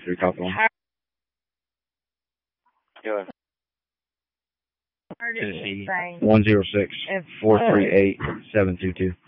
3 copy 1. Yeah. Tennessee 106 438 722.